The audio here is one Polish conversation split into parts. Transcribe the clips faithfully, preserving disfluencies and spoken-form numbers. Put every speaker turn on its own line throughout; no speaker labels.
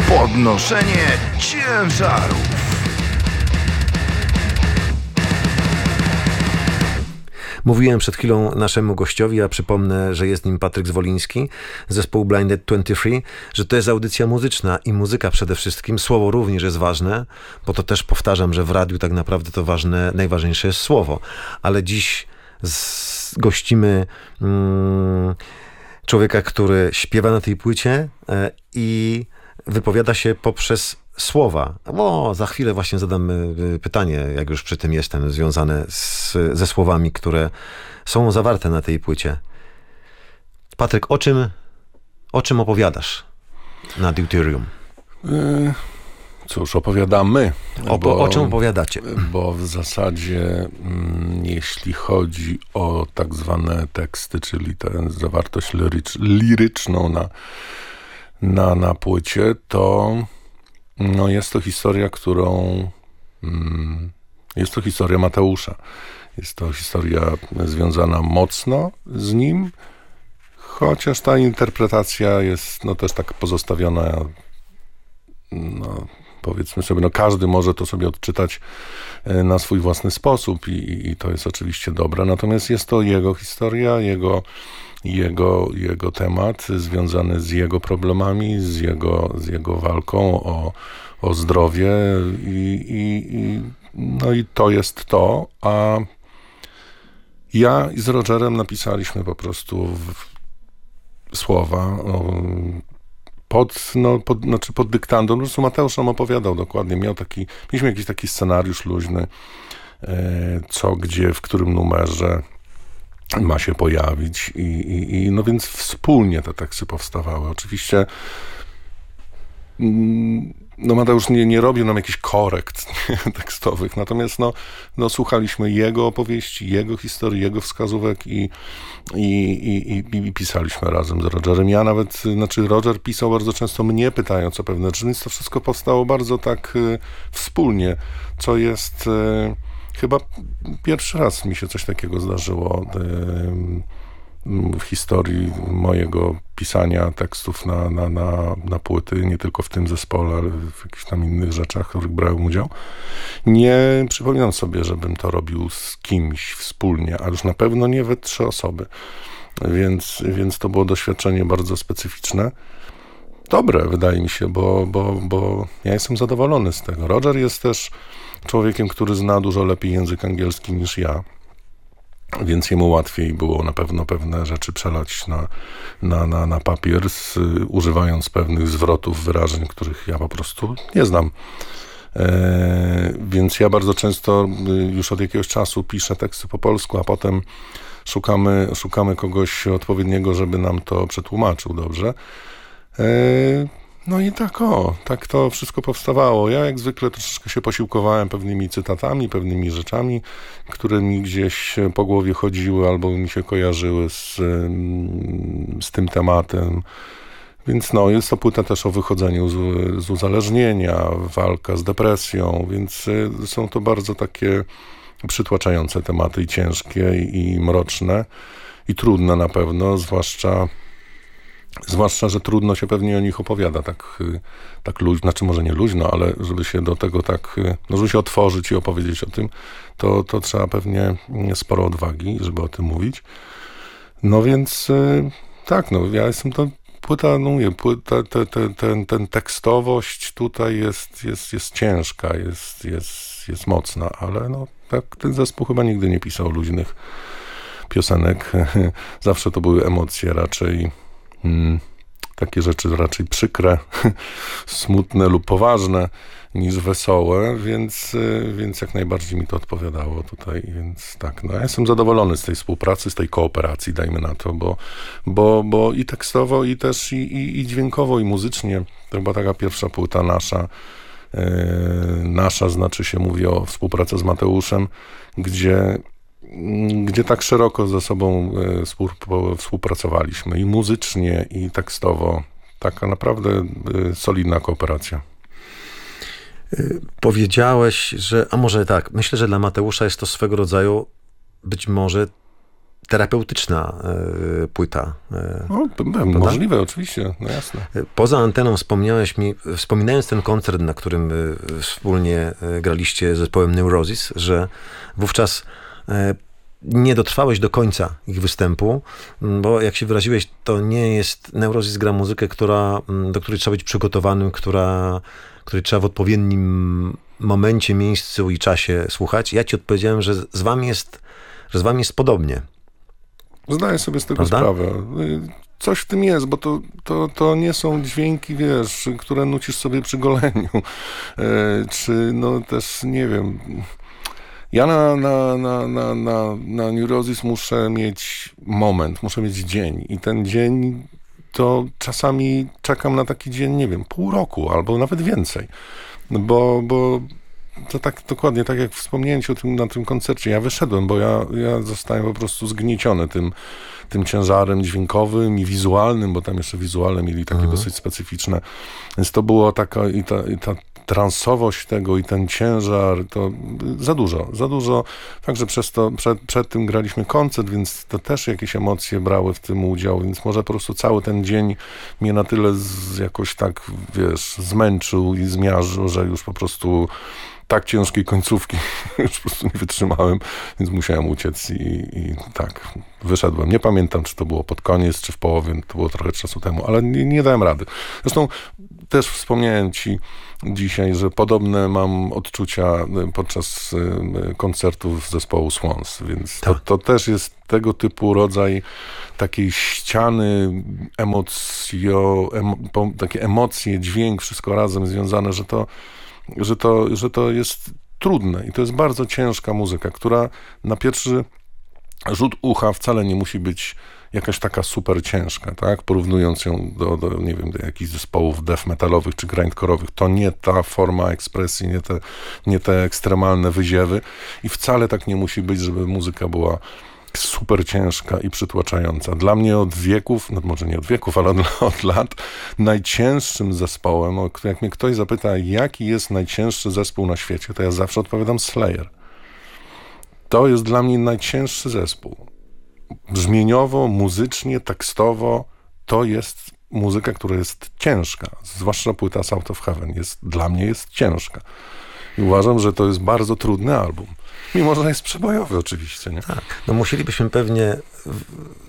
Podnoszenie ciężarów.
Mówiłem przed chwilą naszemu gościowi, a przypomnę, że jest nim Patryk Zwoliński, zespół Blinded dwadzieścia trzy, że to jest audycja muzyczna i muzyka przede wszystkim. Słowo również jest ważne, bo to też powtarzam, że w radiu tak naprawdę to ważne, najważniejsze jest słowo. Ale dziś z, gościmy mm, człowieka, który śpiewa na tej płycie e, i wypowiada się poprzez słowa. O, za chwilę właśnie zadam pytanie, jak już przy tym jestem, związane z, ze słowami, które są zawarte na tej płycie. Patryk, o czym, o czym opowiadasz na Deuterium?
Cóż, opowiadamy.
O, bo, o czym opowiadacie?
Bo w zasadzie, mm, jeśli chodzi o tak zwane teksty, czyli tę zawartość lirycz, liryczną na, na, na płycie, to no jest to historia, którą... Mm, jest to historia Mateusza. Jest to historia związana mocno z nim, chociaż ta interpretacja jest no też tak pozostawiona, no powiedzmy sobie, no każdy może to sobie odczytać na swój własny sposób i, i to jest oczywiście dobre. Natomiast jest to jego historia, jego, jego, jego temat związany z jego problemami, z jego, z jego walką o, o zdrowie i, i, i, no i to jest to. A ja z Rogerem napisaliśmy po prostu w, słowa o, Pod, no, pod, znaczy pod dyktando. Po prostu Mateusz nam opowiadał dokładnie. Miał taki, mieliśmy jakiś taki scenariusz luźny, e, co, gdzie, w którym numerze ma się pojawić i, i, i no więc wspólnie te teksty powstawały. Oczywiście mm, no Mateusz nie, nie robił nam jakichś korekt tekstowych, natomiast no, no słuchaliśmy jego opowieści, jego historii, jego wskazówek i, i, i, i, i pisaliśmy razem z Rogerem. Ja nawet, znaczy Roger pisał bardzo często mnie, pytając o pewne rzeczy, więc to wszystko powstało bardzo tak y, wspólnie, co jest y, chyba pierwszy raz mi się coś takiego zdarzyło y, w historii mojego pisania tekstów na, na, na, na płyty, nie tylko w tym zespole, ale w jakichś tam innych rzeczach, w których brałem udział. Nie przypominam sobie, żebym to robił z kimś wspólnie, a już na pewno nie we trzy osoby. Więc, więc to było doświadczenie bardzo specyficzne. Dobre, wydaje mi się, bo, bo, bo ja jestem zadowolony z tego. Roger jest też człowiekiem, który zna dużo lepiej język angielski niż ja. Więc jemu łatwiej było na pewno pewne rzeczy przelać na, na, na, na papier, z, używając pewnych zwrotów, wyrażeń, których ja po prostu nie znam. E, więc ja bardzo często już od jakiegoś czasu piszę teksty po polsku, a potem szukamy, szukamy kogoś odpowiedniego, żeby nam to przetłumaczył dobrze. E, No i tak o, tak to wszystko powstawało. Ja jak zwykle troszeczkę się posiłkowałem pewnymi cytatami, pewnymi rzeczami, które mi gdzieś po głowie chodziły albo mi się kojarzyły z, z tym tematem. Więc no, jest to płyta też o wychodzeniu z, z uzależnienia, walka z depresją, więc są to bardzo takie przytłaczające tematy i ciężkie i, i mroczne i trudne na pewno, zwłaszcza Zwłaszcza, że trudno się pewnie o nich opowiada tak, tak luźno, znaczy może nie luźno, ale żeby się do tego tak, no żeby się otworzyć i opowiedzieć o tym, to, to trzeba pewnie sporo odwagi, żeby o tym mówić. No więc tak, no ja jestem to, płyta, no mówię, płyta, te, te, ten, ten tekstowość tutaj jest, jest, jest ciężka, jest, jest, jest mocna, ale no tak ten zespół chyba nigdy nie pisał luźnych piosenek. Zawsze to były emocje raczej Hmm, takie rzeczy raczej przykre, smutne lub poważne niż wesołe, więc, więc jak najbardziej mi to odpowiadało tutaj, więc tak, no ja jestem zadowolony z tej współpracy, z tej kooperacji, dajmy na to, bo, bo, bo i tekstowo, i też i, i, i dźwiękowo, i muzycznie, to chyba taka pierwsza płyta nasza, yy, nasza znaczy się mówi o współpracy z Mateuszem, gdzie gdzie tak szeroko ze sobą współpracowaliśmy i muzycznie, i tekstowo. Taka naprawdę solidna kooperacja.
Powiedziałeś, że, a może tak, myślę, że dla Mateusza jest to swego rodzaju być może terapeutyczna y, płyta. Y,
no, pewnie, możliwe, oczywiście, no jasne.
Poza anteną wspomniałeś mi, wspominając ten koncert, na którym y, wspólnie y, graliście z zespołem Neurosis, że wówczas y, nie dotrwałeś do końca ich występu, bo jak się wyraziłeś, to nie jest... Neurosis gra muzykę, która, do której trzeba być przygotowanym, która, której trzeba w odpowiednim momencie, miejscu i czasie słuchać. Ja ci odpowiedziałem, że z wami jest, że z wami jest podobnie.
Zdaję sobie z tego
Prawda?
sprawę. Coś w tym jest, bo to, to, to nie są dźwięki, wiesz, które nucisz sobie przy goleniu. E, czy no też, nie wiem... Ja na, na, na, na, na, na Neurosis muszę mieć moment, muszę mieć dzień i ten dzień to czasami czekam na taki dzień, nie wiem, pół roku albo nawet więcej, bo, bo to tak dokładnie, tak jak wspomniałem ci o tym, na tym koncercie, ja wyszedłem, bo ja, ja zostałem po prostu zgnieciony tym, tym ciężarem dźwiękowym i wizualnym, bo tam jeszcze wizualne mieli takie mhm. dosyć specyficzne, więc to było taka i ta, i ta transowość tego i ten ciężar, to za dużo, za dużo. Także przez to, przed, przed tym graliśmy koncert, więc to też jakieś emocje brały w tym udział, więc może po prostu cały ten dzień mnie na tyle z, jakoś tak, wiesz, zmęczył i zmiażdżył, że już po prostu tak ciężkiej końcówki już po prostu nie wytrzymałem, więc musiałem uciec i, i tak, wyszedłem. Nie pamiętam, czy to było pod koniec, czy w połowie, to było trochę czasu temu, ale nie, nie dałem rady. Zresztą też wspomniałem ci dzisiaj, że podobne mam odczucia podczas koncertów zespołu Swans, więc to, to też jest tego typu rodzaj takiej ściany, emocjo, emo, takie emocje, dźwięk, wszystko razem związane, że to Że to, że to jest trudne i to jest bardzo ciężka muzyka, która na pierwszy rzut ucha wcale nie musi być jakaś taka super ciężka, tak? Porównując ją do, do, nie wiem, do jakichś zespołów death metalowych czy grindcore'owych, to nie ta forma ekspresji, nie te, nie te ekstremalne wyziewy i wcale tak nie musi być, żeby muzyka była super ciężka i przytłaczająca. Dla mnie od wieków, no może nie od wieków, ale od, od lat, najcięższym zespołem, jak mnie ktoś zapyta, jaki jest najcięższy zespół na świecie, to ja zawsze odpowiadam Slayer. To jest dla mnie najcięższy zespół. Brzmieniowo, muzycznie, tekstowo, to jest muzyka, która jest ciężka. Zwłaszcza płyta South of Heaven jest, dla mnie jest ciężka. I uważam, że to jest bardzo trudny album. Mimo, że jest przebojowy oczywiście, nie?
Tak. No musielibyśmy pewnie w,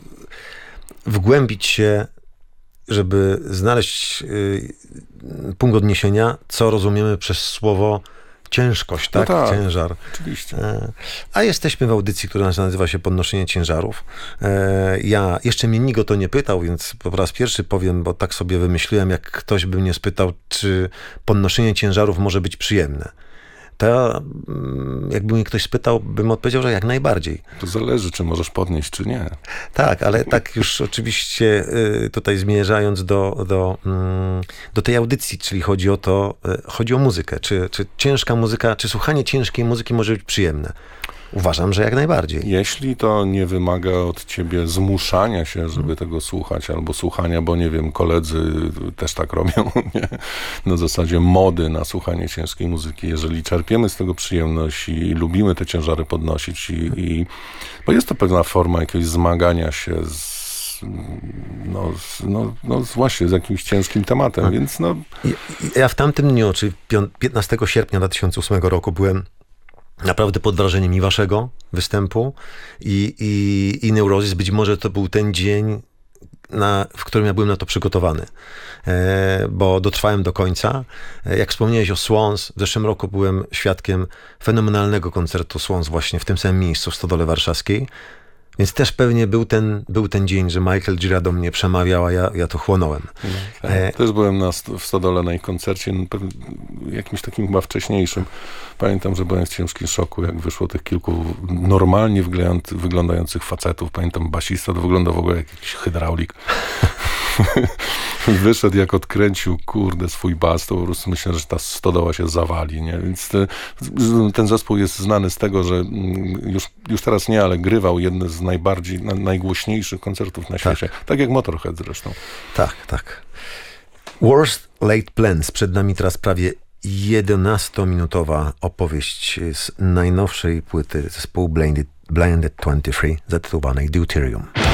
wgłębić się, żeby znaleźć y, punkt odniesienia, co rozumiemy przez słowo ciężkość, tak?
No tak,
ciężar.
Oczywiście.
E, a jesteśmy w audycji, która nazywa się Podnoszenie ciężarów. E, ja, jeszcze mnie nikt o to nie pytał, więc po raz pierwszy powiem, bo tak sobie wymyśliłem, jak ktoś by mnie spytał, czy podnoszenie ciężarów może być przyjemne. To jakby mnie ktoś spytał, bym odpowiedział, że jak najbardziej.
To zależy, czy możesz podnieść, czy nie.
Tak, ale tak już oczywiście tutaj zmierzając do, do, do tej audycji, czyli chodzi o to, chodzi o muzykę. Czy, czy ciężka muzyka, czy słuchanie ciężkiej muzyki może być przyjemne? Uważam, że jak najbardziej.
Jeśli to nie wymaga od ciebie zmuszania się, żeby hmm. tego słuchać, albo słuchania, bo nie wiem, koledzy też tak robią, nie? Na zasadzie mody na słuchanie ciężkiej muzyki. Jeżeli czerpiemy z tego przyjemność i lubimy te ciężary podnosić, i, i, bo jest to pewna forma jakiegoś zmagania się z, no, z, no, no właśnie z jakimś ciężkim tematem, hmm. więc no...
Ja w tamtym dniu, czyli piętnastego sierpnia dwa tysiące ósmego roku byłem naprawdę pod wrażeniem i waszego występu i, i, i Neurosis. Być może to był ten dzień, na, w którym ja byłem na to przygotowany, e, bo dotrwałem do końca. E, jak wspomniałeś o Swans, w zeszłym roku byłem świadkiem fenomenalnego koncertu Swans właśnie w tym samym miejscu, w Stodole Warszawskiej. Więc też pewnie był ten, był ten dzień, że Michael Gira do mnie przemawiał, a ja, ja to chłonąłem.
No, tak. e... Też byłem na, w Stodole na ich koncercie, jakimś takim chyba wcześniejszym. Pamiętam, że byłem w ciężkim szoku, jak wyszło tych kilku normalnie wyglądających facetów. Pamiętam, basista to wyglądał w ogóle jak jakiś hydraulik. Wyszedł, jak odkręcił, kurde, swój bas, to po prostu myślę, że ta stodoła się zawali, nie? Więc te, ten zespół jest znany z tego, że już, już teraz nie, ale grywał jedne z najbardziej, na, najgłośniejszych koncertów na świecie. Tak. tak jak Motorhead zresztą.
Tak, tak. Worst Laid Plans. Przed nami teraz prawie jedenastominutowa opowieść z najnowszej płyty zespołu Blinded Blinded dwadzieścia trzy zatytułowanej Deuterium.